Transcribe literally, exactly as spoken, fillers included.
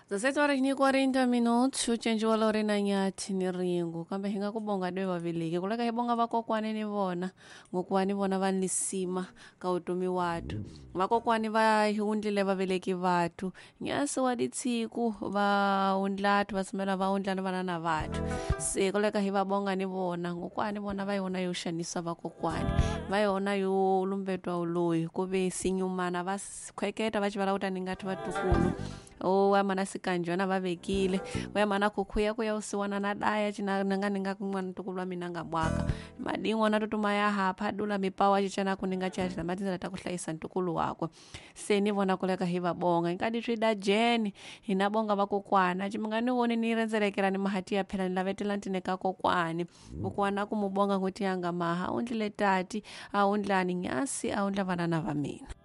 dezessete horas ni quarenta minutos ucenjiwa lori na nyathi ni ringu kambe hi nga ku bonga dwe vavileki kuleka hi bonga vakokwani ni vona ngokuva ni vona va nisima ka vutomi watu vakokwani va hi undlile vaveleki vatu nyasi wa ditsiku va undlatu va tshumela va undla ni vana na vatu se kuleka hi va bonga ni vona ngokuva ni vona va yona yo xanisa vakokwani va yona yo lumbetwa uloyi ku ve sinyumana va khweketa va chivala uta ni ngati vatukulu o wa mana sikanjona va vekile wa mana kukhuya ku ya usiwana na daya china nanga ninga kun'wana tukulwa mina nga bwaka madingo na tutuma ya hapha dula mipawa chichana kuninga chachi na matinza ta ku hlayisa ntukulu wako se ni vona kuleka hi va bonga nkadi swida jeni hina bonga vakokwana chimngani woni ni rendzelekela ni mahati ya phela ni lavetela ntine ka kokwani kokwana ku mubonga nguti yanga maha undlile tati a undlani nyasi a undla vana na va mina.